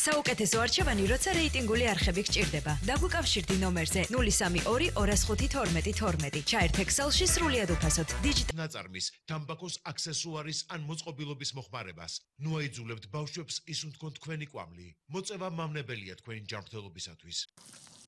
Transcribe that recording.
საუკეთესო არჩევანი, როცა რეიტინგული არხები გჭირდება. დაგვიკავშირდი ნომერზე 032 205 12 ჩაერთ Excel-ში სრულიად უფასოდ. ნაწარმის, თამბაქოს აქსესუარის ან მოწყობილობის მოხმარებას. ნუ აიძულებთ ბავშვებს ისუნთქონ თქვენი კვამლი. მოწევა მავნებელია თქვენი ჯანმრთელობისათვის.